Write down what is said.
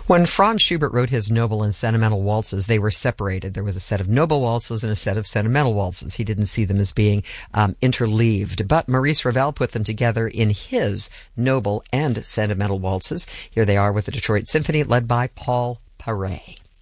When Franz Schubert wrote his noble and sentimental waltzes, they were separated. There was a set of noble waltzes and a set of sentimental waltzes. He didn't see them as being interleaved. But Maurice Ravel put them together in his noble and sentimental waltzes. Here they are with the Detroit Symphony, led by Paul Paray.